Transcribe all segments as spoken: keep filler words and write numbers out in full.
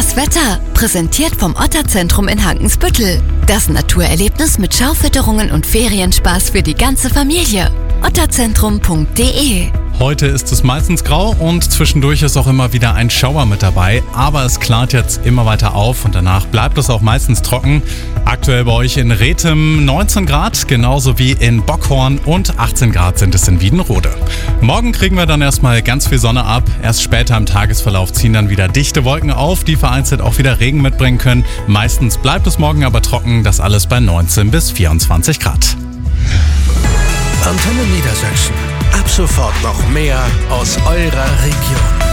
Das Wetter, präsentiert vom Otterzentrum in Hankensbüttel. Das Naturerlebnis mit Schaufütterungen und Ferienspaß für die ganze Familie. otterzentrum punkt de. Heute ist es meistens grau und zwischendurch ist auch immer wieder ein Schauer mit dabei. Aber es klart jetzt immer weiter auf und danach bleibt es auch meistens trocken. Aktuell bei euch in Rethem neunzehn Grad, genauso wie in Bockhorn, und achtzehn Grad sind es in Wiedenrode. Morgen kriegen wir dann erstmal ganz viel Sonne ab. Erst später im Tagesverlauf ziehen dann wieder dichte Wolken auf, die vereinzelt auch wieder Regen mitbringen können. Meistens bleibt es morgen aber trocken, das alles bei neunzehn bis vierundzwanzig Grad. Antenne Niedersachsen. Ab sofort noch mehr aus eurer Region.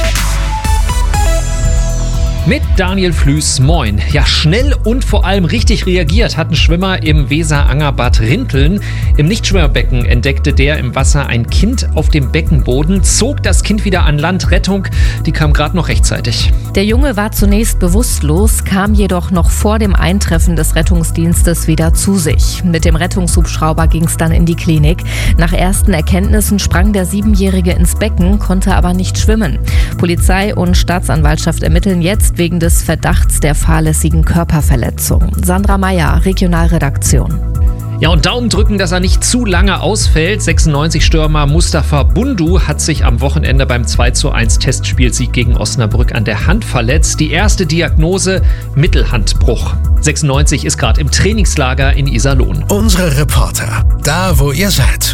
Mit Daniel Flüß, moin. Ja, schnell und vor allem richtig reagiert hatten Schwimmer im Weser-Anger-Bad Rinteln. Im Nichtschwimmerbecken entdeckte der im Wasser ein Kind auf dem Beckenboden, zog das Kind wieder an Land. Rettung, die kam gerade noch rechtzeitig. Der Junge war zunächst bewusstlos, kam jedoch noch vor dem Eintreffen des Rettungsdienstes wieder zu sich. Mit dem Rettungshubschrauber ging es dann in die Klinik. Nach ersten Erkenntnissen sprang der Siebenjährige ins Becken, konnte aber nicht schwimmen. Polizei und Staatsanwaltschaft ermitteln jetzt wegen des Verdachts der fahrlässigen Körperverletzung. Sandra Meyer, Regionalredaktion. Ja, und Daumen drücken, dass er nicht zu lange ausfällt. sechsundneunzig-Stürmer Mustafa Bundu hat sich am Wochenende beim zwei zu eins Testspielsieg gegen Osnabrück an der Hand verletzt. Die erste Diagnose: Mittelhandbruch. sechsundneunzig ist gerade im Trainingslager in Iserlohn. Unsere Reporter, da wo ihr seid.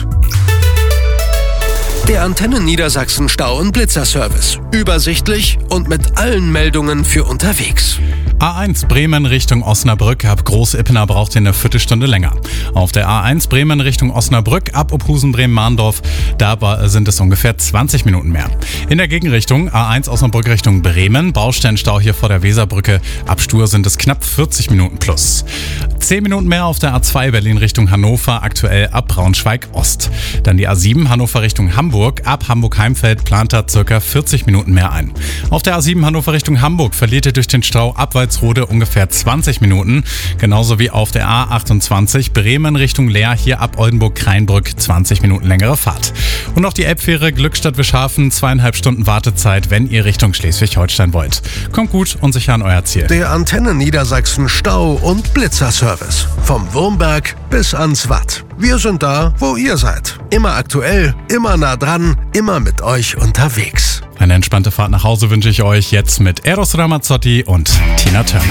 Der Antenne Niedersachsen Stau- und Blitzerservice. Übersichtlich und mit allen Meldungen für unterwegs. A eins Bremen Richtung Osnabrück ab Groß-Ippener braucht ihr eine Viertelstunde länger. Auf der A eins Bremen Richtung Osnabrück ab Opusen Bremen-Mahndorf, da sind es ungefähr zwanzig Minuten mehr. In der Gegenrichtung A eins Osnabrück Richtung Bremen, Baustellenstau hier vor der Weserbrücke, ab Stur sind es knapp vierzig Minuten plus. zehn Minuten mehr auf der A zwei Berlin Richtung Hannover, aktuell ab Braunschweig Ost. Dann die A sieben Hannover Richtung Hamburg, ab Hamburg-Heimfeld plant da circa vierzig Minuten mehr ein. Auf der A sieben Hannover Richtung Hamburg verliert ihr durch den Stau abwärts Rode ungefähr zwanzig Minuten, genauso wie auf der A achtundzwanzig Bremen Richtung Leer, hier ab Oldenburg-Kreinbrück zwanzig Minuten längere Fahrt. Und noch die Elbfähre Glückstadt-Wischhafen, zweieinhalb Stunden Wartezeit, wenn ihr Richtung Schleswig-Holstein wollt. Kommt gut und sicher an euer Ziel. Der Antenne Niedersachsen Stau- und Blitzerservice. Vom Wurmberg bis ans Watt. Wir sind da, wo ihr seid. Immer aktuell, immer nah dran, immer mit euch unterwegs. Eine entspannte Fahrt nach Hause wünsche ich euch jetzt mit Eros Ramazzotti und Tina Turner.